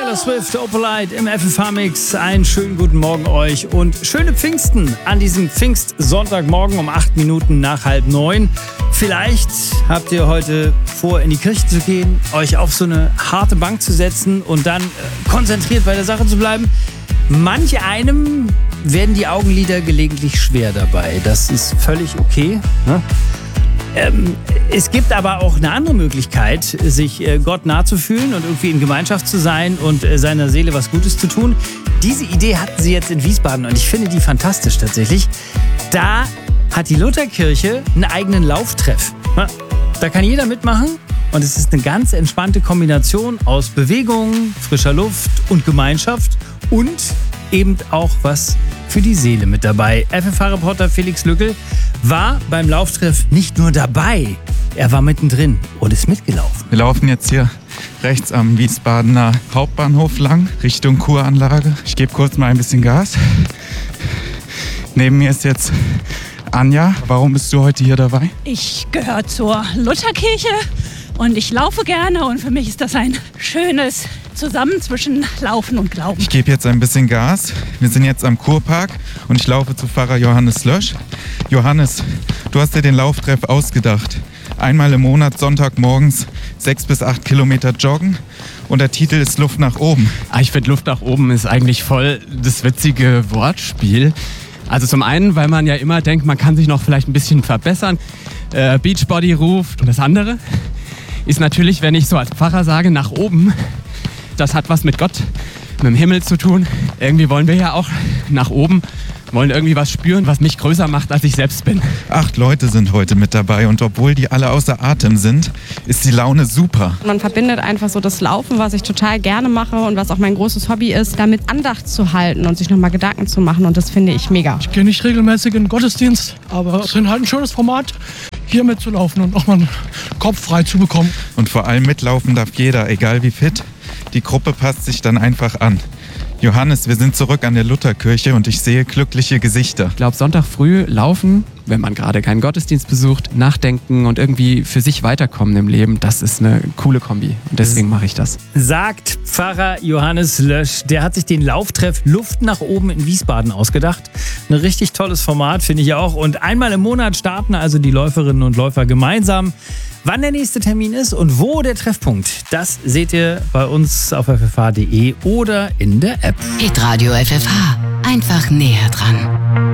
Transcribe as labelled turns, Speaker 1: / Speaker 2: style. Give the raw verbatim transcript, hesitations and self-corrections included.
Speaker 1: Taylor Swift, Opalite im F F H-Mix. Einen schönen guten Morgen euch und schöne Pfingsten an diesem Pfingstsonntagmorgen um acht Minuten nach halb neun. Vielleicht habt ihr heute vor, in die Kirche zu gehen, euch auf so eine harte Bank zu setzen und dann äh, konzentriert bei der Sache zu bleiben. Manch einem werden die Augenlider gelegentlich schwer dabei. Das ist völlig okay, ne? Ähm, es gibt aber auch eine andere Möglichkeit, sich äh, Gott nahe zu fühlen und irgendwie in Gemeinschaft zu sein und äh, seiner Seele was Gutes zu tun. Diese Idee hatten sie jetzt in Wiesbaden und ich finde die fantastisch tatsächlich. Da hat die Lutherkirche einen eigenen Lauftreff. Da kann jeder mitmachen und es ist eine ganz entspannte Kombination aus Bewegung, frischer Luft und Gemeinschaft und eben auch was für die Seele mit dabei. F F H-Reporter Felix Lückel war beim Lauftreff nicht nur dabei, er war mittendrin und ist mitgelaufen.
Speaker 2: Wir laufen jetzt hier rechts am Wiesbadener Hauptbahnhof lang, Richtung Kuranlage. Ich gebe kurz mal ein bisschen Gas. Neben mir ist jetzt Anja. Warum bist du heute hier dabei?
Speaker 3: Ich gehöre zur Lutherkirche und ich laufe gerne und für mich ist das ein schönes Zusammen zwischen Laufen und Glauben.
Speaker 2: Ich gebe jetzt ein bisschen Gas. Wir sind jetzt am Kurpark und ich laufe zu Pfarrer Johannes Lösch. Johannes, du hast dir den Lauftreff ausgedacht. Einmal im Monat Sonntagmorgens sechs bis acht Kilometer joggen und der Titel ist Luft nach oben.
Speaker 4: Ich finde, Luft nach oben ist eigentlich voll das witzige Wortspiel. Also zum einen, weil man ja immer denkt, man kann sich noch vielleicht ein bisschen verbessern. Äh, Beachbody ruft. Und das andere ist natürlich, wenn ich so als Pfarrer sage, nach oben. Das hat was mit Gott, mit dem Himmel zu tun. Irgendwie wollen wir ja auch nach oben, wollen irgendwie was spüren, was mich größer macht, als ich selbst bin.
Speaker 2: Acht Leute sind heute mit dabei und obwohl die alle außer Atem sind, ist die Laune super.
Speaker 5: Man verbindet einfach so das Laufen, was ich total gerne mache und was auch mein großes Hobby ist, damit Andacht zu halten und sich nochmal Gedanken zu machen und das finde ich mega.
Speaker 6: Ich gehe nicht regelmäßig in den Gottesdienst, aber es ist halt ein schönes Format, hier mitzulaufen und auch mal einen Kopf frei zu bekommen.
Speaker 2: Und vor allem mitlaufen darf jeder, egal wie fit. Die Gruppe passt sich dann einfach an. Johannes, wir sind zurück an der Lutherkirche und ich sehe glückliche Gesichter.
Speaker 4: Ich glaube, Sonntag früh laufen, wenn man gerade keinen Gottesdienst besucht, nachdenken und irgendwie für sich weiterkommen im Leben, das ist eine coole Kombi. Und deswegen mache ich das.
Speaker 1: Sagt Pfarrer Johannes Lösch. Der hat sich den Lauftreff Luft nach oben in Wiesbaden ausgedacht. Ein richtig tolles Format, finde ich auch. Und einmal im Monat starten also die Läuferinnen und Läufer gemeinsam. Wann der nächste Termin ist und wo der Treffpunkt, das seht ihr bei uns auf f f h punkt d e oder in der App.
Speaker 7: Hitradio F F H. Einfach näher dran.